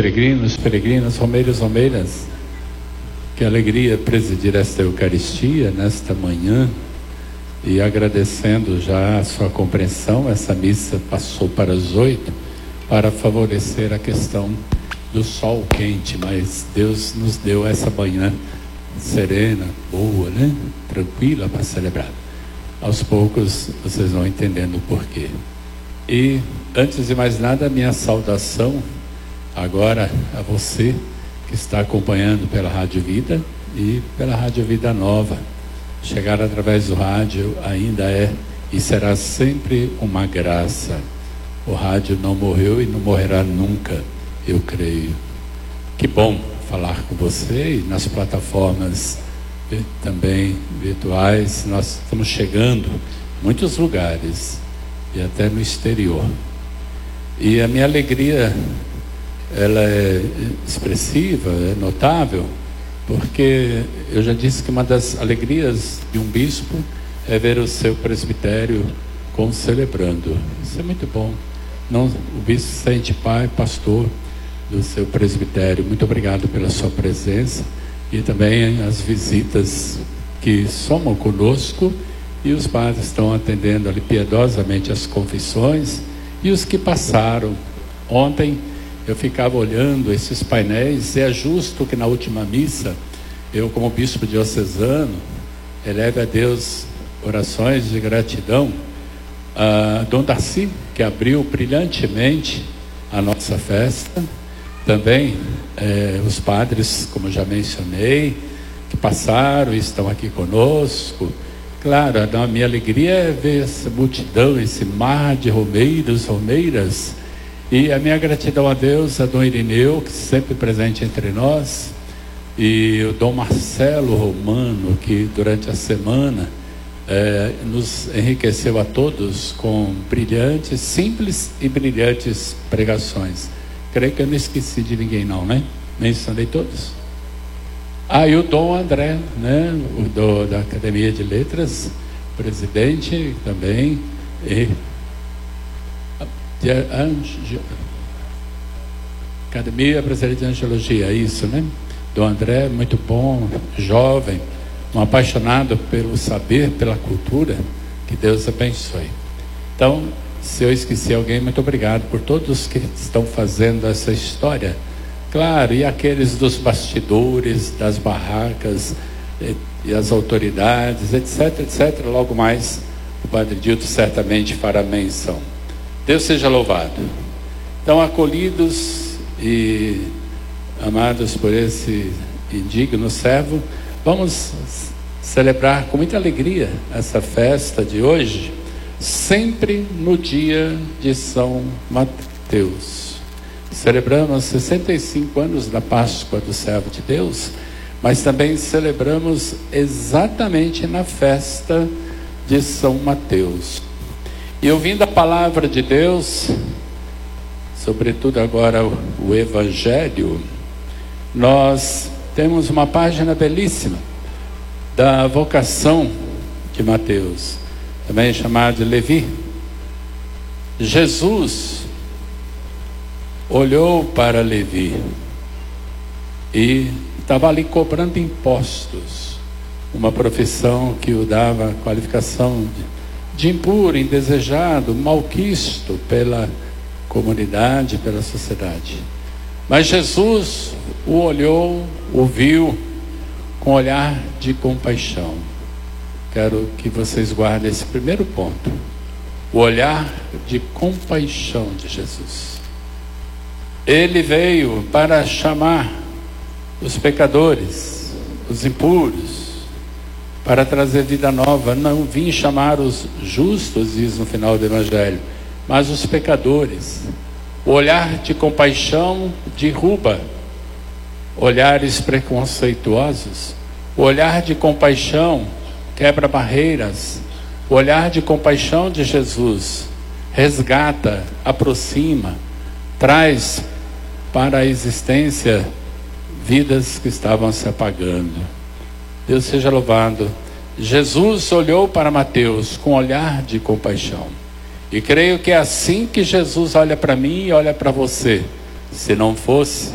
peregrinos, peregrinas, romeiros, romeiras, que alegria presidir esta Eucaristia nesta manhã, e agradecendo já a sua compreensão. Essa missa passou para as 8 para favorecer a questão do sol quente, mas Deus nos deu essa manhã serena, boa, né? Tranquila para celebrar. Aos poucos vocês vão entendendo o porquê. E antes de mais nada, minha saudação agora a você que está acompanhando pela Rádio Vida e pela Rádio Vida Nova. Chegar através do rádio ainda é e será sempre uma graça. O rádio não morreu e não morrerá nunca, eu creio. Que bom falar com você, e nas plataformas também virtuais. Nós estamos chegando em muitos lugares e até no exterior. E a minha alegria, ela é expressiva, é notável, porque eu já disse que uma das alegrias de um bispo é ver o seu presbitério concelebrando. Isso é muito bom. Não, o bispo se sente pai, pastor do seu presbitério. Muito obrigado pela sua presença e também as visitas que somam conosco, e os padres estão atendendo ali piedosamente as confissões, e os que passaram. Ontem eu ficava olhando esses painéis, e é justo que na última missa eu, como bispo diocesano, eleve a Deus orações de gratidão a Dom Darcy, que abriu brilhantemente a nossa festa. Também os padres, como já mencionei, que passaram e estão aqui conosco. Claro, a minha alegria é ver essa multidão, esse mar de romeiros, romeiras. E a minha gratidão a Deus, a Dom Irineu, que sempre presente entre nós, e o Dom Marcelo Romano, que durante a semana nos enriqueceu a todos com brilhantes, simples e brilhantes pregações. Creio que eu não esqueci de ninguém não, né? Mencionei todos. E o Dom André, né? Da Academia de Letras, presidente também, e Academia Brasileira de Angiologia, isso, né? Dom André, muito bom, jovem, um apaixonado pelo saber, pela cultura. Que Deus abençoe. Então, se eu esqueci alguém, muito obrigado por todos que estão fazendo essa história. Claro, e aqueles dos bastidores, das barracas, e as autoridades, etc, etc. Logo mais, o Padre Dilto certamente fará menção. Deus seja louvado. Então, acolhidos e amados por esse indigno servo, vamos celebrar com muita alegria essa festa de hoje, sempre no dia de São Mateus. Celebramos 65 anos da Páscoa do Servo de Deus, mas também celebramos exatamente na festa de São Mateus. E ouvindo a palavra de Deus, sobretudo agora o Evangelho, nós temos uma página belíssima da vocação de Mateus, também chamado de Levi. Jesus olhou para Levi e estava ali cobrando impostos, uma profissão que o dava a qualificação de impuro, indesejado, malquisto pela comunidade, pela sociedade. Mas Jesus o olhou, o viu com olhar de compaixão. Quero que vocês guardem esse primeiro ponto, o olhar de compaixão de Jesus. Ele veio para chamar os pecadores, os impuros, para trazer vida nova. Não vim chamar os justos, diz no final do Evangelho, mas os pecadores. O olhar de compaixão derruba olhares preconceituosos. O olhar de compaixão quebra barreiras. O olhar de compaixão de Jesus resgata, aproxima, traz para a existência vidas que estavam se apagando. Deus seja louvado. Jesus olhou para Mateus com olhar de compaixão. E creio que é assim que Jesus olha para mim e olha para você. Se não fosse,